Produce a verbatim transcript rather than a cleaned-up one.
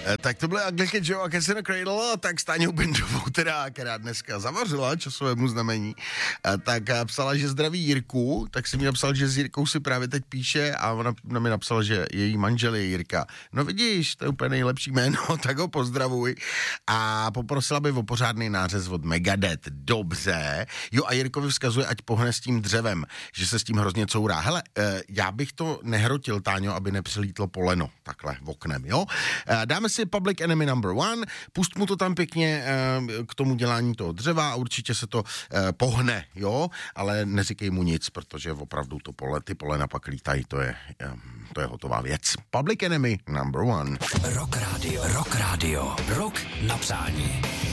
Tak to byly Angliky Joe a Casino Cradle, tak s Táňou Bendovou, teda, která dneska zavařila časovému znamení, tak psala, že zdraví Jirku, tak si mi napsal, že s Jirkou si právě teď píše a ona na mi napsala, že její manžel je Jirka. No vidíš, to je úplně nejlepší jméno, tak ho pozdravuj. A poprosila by o pořádný nářez od Megadeth. Dobře. Jo a Jirkovi vzkazuje, ať pohne s tím dřevem, že se s tím hrozně courá. Hele, já bych to nehrotil, Táňo, aby nepřilítlo poleno takhle v oknem, jo? Dáme si Public Enemy number one, pust mu to tam pěkně k tomu dělání toho dřeva a určitě se to pohne, jo? Ale neříkej mu nic, protože opravdu to pole, ty polena pak lítají, to je, to je hotová věc. Public Enemy number one. Rock Radio, Rock Radio, Rock na přání.